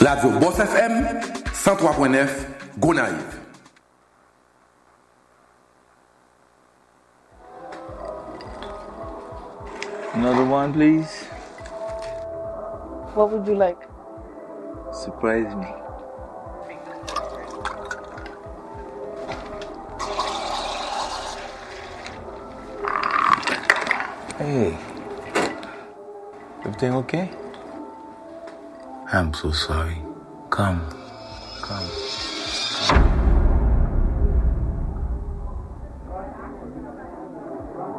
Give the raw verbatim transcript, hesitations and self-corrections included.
Radio Boss F M, cent trois point neuf, Gonaïve. Another one, please. What would you like? Surprise me. Hey. Everything okay? I'm so sorry. Come. Come. Come.